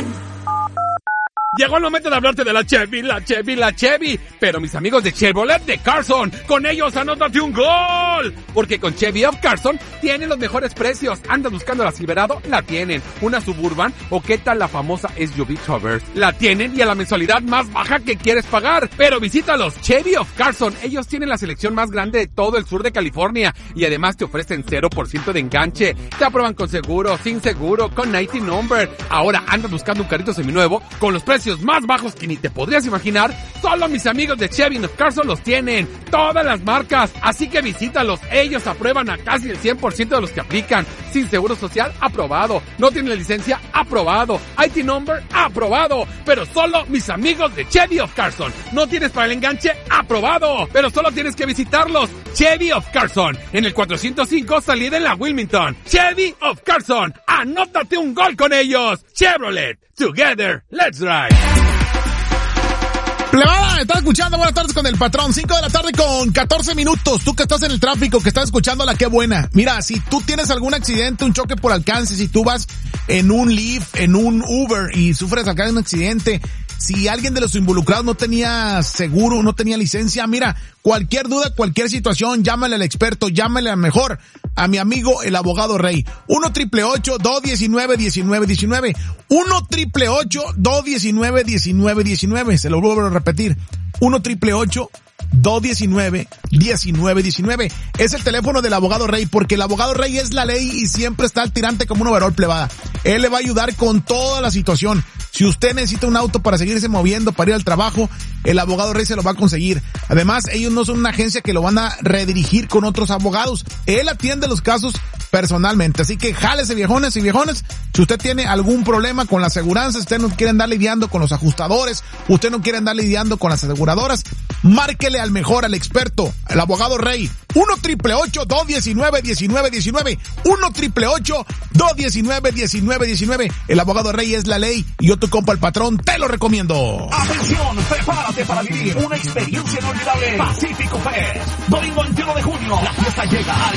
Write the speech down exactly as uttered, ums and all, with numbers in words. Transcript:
Llegó el momento de hablarte de la Chevy, la Chevy, la Chevy. Pero mis amigos de Chevrolet de Carson, con ellos anótate un gol. Porque con Chevy of Carson tienen los mejores precios. ¿Andas buscando la Silverado? La tienen. ¿Una Suburban? ¿O qué tal la famosa S U V Traverse? La tienen y a la mensualidad más baja que quieres pagar. Pero visítalos, Chevy of Carson. Ellos tienen la selección más grande de todo el sur de California. Y además te ofrecen cero por ciento de enganche. Te aprueban con seguro, sin seguro, con noventa number. Ahora andas buscando un carrito seminuevo con los precios más bajos que ni te podrías imaginar. Solo mis amigos de Chevy of Carson los tienen. Todas las marcas. Así que visítalos. Ellos aprueban a casi el cien por ciento de los que aplican. Sin seguro social, aprobado. No tienen licencia, aprobado. I T number, aprobado. Pero solo mis amigos de Chevy of Carson. No tienes para el enganche, aprobado. Pero solo tienes que visitarlos. Chevy of Carson. En el cuatrocientos cinco salida en la Wilmington. Chevy of Carson. Anótate un gol con ellos. Chevrolet. Together. Let's ride. Plebada, estás escuchando Buenas Tardes con el Patrón, cinco de la tarde con catorce minutos, tú que estás en el tráfico, que estás escuchando la Qué Buena. Mira, si tú tienes algún accidente, un choque por alcance, si tú vas en un Lyft, en un Uber y sufres acá un accidente, si alguien de los involucrados no tenía seguro, no tenía licencia, mira, cualquier duda, cualquier situación, llámale al experto, llámale al mejor, a mi amigo el abogado Rey. uno triple ocho, dos uno nueve, uno nueve uno nueve. uno triple ocho, dos uno nueve, uno nueve uno nueve. Se lo vuelvo a repetir. uno triple ocho, dos uno nueve, uno nueve uno nueve. Es el teléfono del abogado Rey, porque el abogado Rey es la ley y siempre está al tirante como un overol, plebada. Él le va a ayudar con toda la situación. Si usted necesita un auto para seguirse moviendo, para ir al trabajo, el abogado Rey se lo va a conseguir. Además, ellos no son una agencia que lo van a redirigir con otros abogados. Él atiende los casos personalmente. Así que jálese, viejones y viejones. Si usted tiene algún problema con la aseguranza, usted no quiere andar lidiando con los ajustadores, usted no quiere andar lidiando con las aseguradoras, márquele al mejor, al experto, al abogado Rey. uno triple ocho, dos uno nueve, uno nueve uno nueve. uno triple ocho, dos uno nueve, uno nueve uno nueve. El abogado Rey es la ley y yo, tu compa el Patrón, te lo recomiendo. Atención, prepárate para vivir una experiencia inolvidable. Pacífico Fest, domingo veintiuno de junio. La fiesta llega al